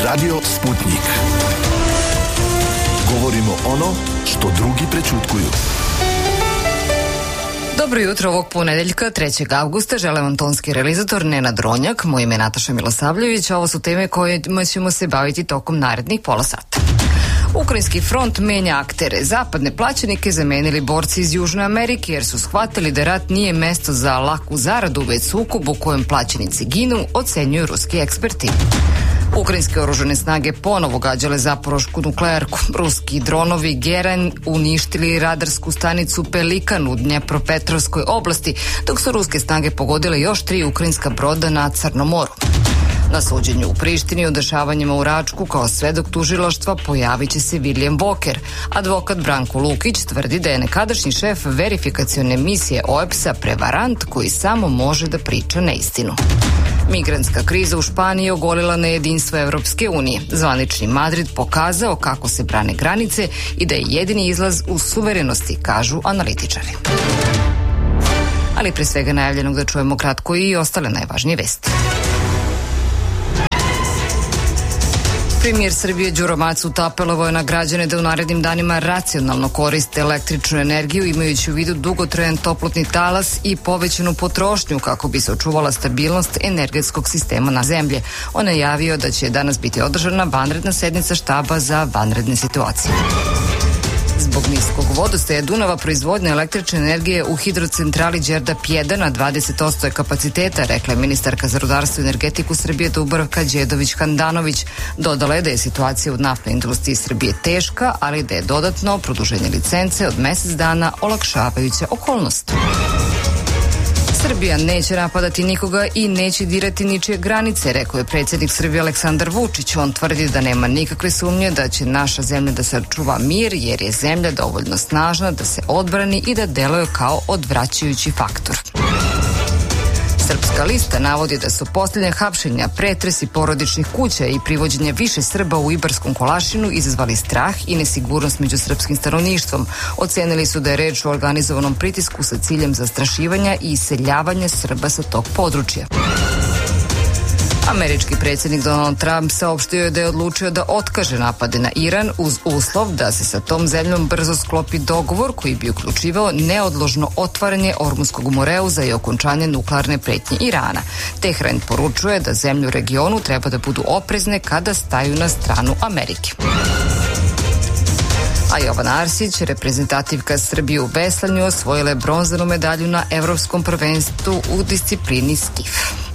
Radio Sputnik. Govorimo ono što drugi prećutkuju. Dobro jutro ovog ponedeljka, 3. avgusta. Želim vam tonski realizator Nenad Ronjak, moje ime je Nataša Milosavljević, a ovo su teme kojima ćemo se baviti tokom narednih pola sata. Ukrajinski front menja aktere. Zapadne plaćenike zamenili borci iz Južne Amerike jer su shvatili da rat nije mesto za laku zaradu, već sukob u kojem plaćenici ginu, ocenjuju ruski eksperti. Ukrajinske oružane snage ponovo gađale Zaporošku nuklearku. Ruski dronovi Geran uništili radarsku stanicu Pelikan u Dnjepropetrovskoj oblasti, dok su ruske snage pogodile još 3 ukrajinska broda na Crnom moru. Na suđenju u Prištini o dešavanjima u Račku kao svedok tužilaštva pojavit će se William Walker. Advokat Branko Lukić tvrdi da je nekadašnji šef verifikacione misije OEBS-a prevarant koji samo može da priča neistinu. Migrantska kriza u Španiji ogolila na jedinstvo Evropske unije. Zvanični Madrid pokazao kako se brane granice i da je jedini izlaz u suverenosti, kažu analitičari. Ali pre svega najavljenog da čujemo kratko i ostale najvažnije vesti. Premijer Srbije Đuro Macuta apelovao je na građane da u narednim danima racionalno koriste električnu energiju, imajući u vidu dugotrajan toplotni talas i povećanu potrošnju kako bi se očuvala stabilnost energetskog sistema na zemlji. On je javio da će danas biti održana vanredna sednica štaba za vanredne situacije. Zbog niskog vodostaja Dunava proizvodnja električne energije u hidrocentrali Đerdap 1 na 20% je kapaciteta, rekla je ministarka za rudarstvo i energetiku Srbije Dubravka Đedović-Handanović. Dodala je da je situacija u naftnoj industriji Srbije teška, ali da je dodatno produženje licence od mesec dana olakšavajuća okolnost. Srbija neće napadati nikoga i neće dirati ničije granice, rekao je predsjednik Srbije Aleksandar Vučić. On tvrdi da nema nikakve sumnje da će naša zemlja da sačuva mir, jer je zemlja dovoljno snažna da se odbrani i da deluje kao odvraćajući faktor. Srpska lista navodi da su posljednje hapšenja, pretresi porodičnih kuća i privođenje više Srba u Ibarskom Kolašinu izazvali strah i nesigurnost među srpskim stanovništvom. Ocenili su da je reč o organizovanom pritisku sa ciljem zastrašivanja i iseljavanja Srba sa tog područja. Američki predsjednik Donald Trump saopštio je da je odlučio da otkaže napade na Iran uz uslov da se sa tom zemljom brzo sklopi dogovor koji bi uključivao neodložno otvaranje Ormuskog moreuza i okončanje nuklearne pretnje Irana. Tehran poručuje da zemlje u regionu treba da budu oprezne kada staju na stranu Amerike. A Jovana Arsić, reprezentativka Srbije u veslanju, osvojila je bronzanu medalju na Evropskom prvenstvu u disciplini skif.